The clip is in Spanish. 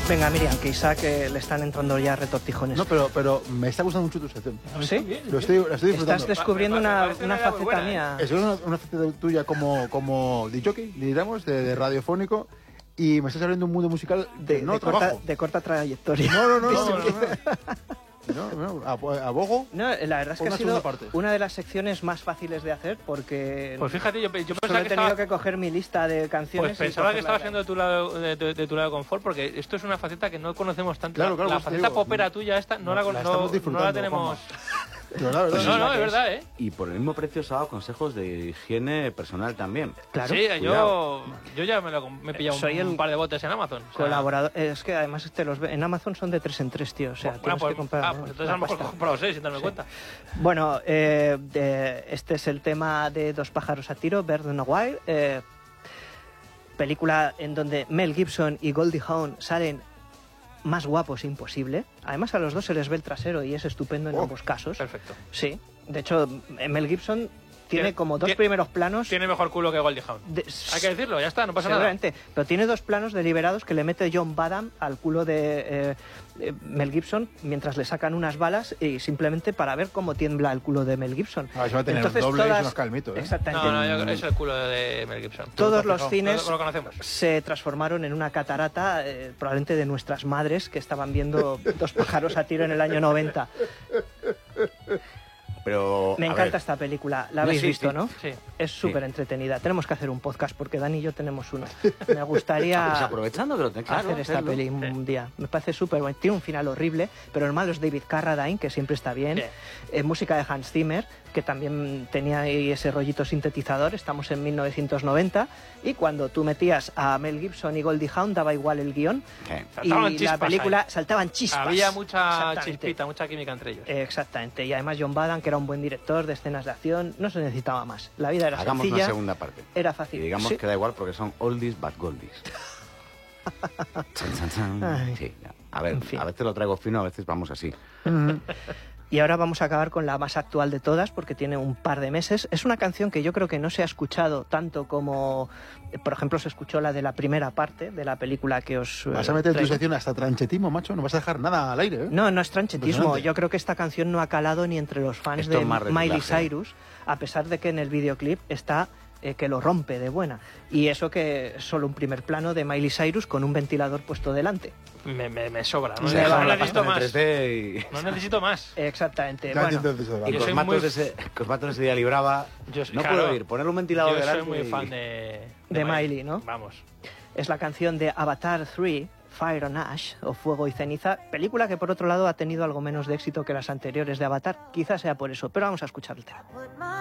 Venga, Miriam, que Isaac le están entrando ya retortijones. No, pero me está gustando mucho tu sección. ¿Sí? La estoy disfrutando. Estás descubriendo una faceta mía. Es una faceta tuya como DJ, diríamos, de radiofónico, y me estás abriendo un mundo musical de corta trayectoria. No, abogo. No, la verdad es que ha sido una de las secciones más fáciles de hacer porque... Pues fíjate, yo pensaba que he tenido que coger mi lista de canciones. Pues pensaba que estaba siendo de tu lado de confort, porque esto es una faceta que no conocemos tanto. Claro, la faceta popera tuya esta no la tenemos... No, es verdad, ¿eh? Y por el mismo precio os ha dado consejos de higiene personal también. Claro. Sí, yo ya me he pillado un par de botes en Amazon. O sea... Colaborador. Es que además en Amazon son de 3 en 3, tío. O sea, tienes que comprar. Pues entonces a lo mejor he comprado 6 sin darme cuenta. Bueno, este es el tema de Dos pájaros a tiro, Bird on a Wire. Película en donde Mel Gibson y Goldie Hawn salen más guapos imposible. Además a los dos se les ve el trasero y es estupendo en ambos casos. Perfecto. Sí, de hecho Mel Gibson tiene como dos primeros planos. Tiene mejor culo que Goldie Hawn. Hay que decirlo, ya está, no pasa nada. Pero tiene dos planos deliberados que le mete John Badham al culo de Mel Gibson mientras le sacan unas balas y simplemente para ver cómo tiembla el culo de Mel Gibson. Se va a tener entonces, doble y unos calmitos. Exactamente. No, es el culo de Mel Gibson. Todos los cines lo conocemos. se transformaron en una catarata, probablemente de nuestras madres que estaban viendo Dos pájaros a tiro en el año 90. Pero, me encanta esta película. ¿La habéis visto, no? Sí. Es súper entretenida. Tenemos que hacer un podcast porque Dani y yo tenemos uno. Me gustaría pues aprovechando que lo tengo, hacer esta peli un día. Me parece súper bueno. Tiene un final horrible, pero el malo es David Carradine, que siempre está bien. Música de Hans Zimmer, que también tenía ahí ese rollito sintetizador. Estamos en 1990 y cuando tú metías a Mel Gibson y Goldie Hawn daba igual el guión y la película saltaban chispas. Había mucha chispita, mucha química entre ellos. Exactamente. Y además John Badham, que era un buen director de escenas de acción, no se necesitaba más. La vida era Hagamos sencilla. Una segunda parte. Era fácil. Y digamos que da igual porque son oldies but goldies. Sí, a ver, a veces lo traigo fino, a veces vamos así. Y ahora vamos a acabar con la más actual de todas porque tiene un par de meses. Es una canción que yo creo que no se ha escuchado tanto como, por ejemplo, se escuchó la de la primera parte de la película que os ¿Vas a meter en tu sección hasta tranchetismo, macho? No vas a dejar nada al aire, ¿eh? No, no es tranchetismo. Yo creo que esta canción no ha calado ni entre los fans de Miley Cyrus, a pesar de que en el videoclip está... que lo rompe de buena. Y eso que es solo un primer plano de Miley Cyrus con un ventilador puesto delante. Me sobra, ¿no? No necesito más. No necesito más. Exactamente. Y Cosmatos ese día libraba. No puedo ir, ponerle un ventilador delante. Yo soy muy fan de Miley, ¿no? Vamos. Es la canción de Avatar 3, Fire and Ash, o Fuego y Ceniza, película que por otro lado ha tenido algo menos de éxito que las anteriores de Avatar. Quizás sea por eso, pero vamos a escuchar el tema.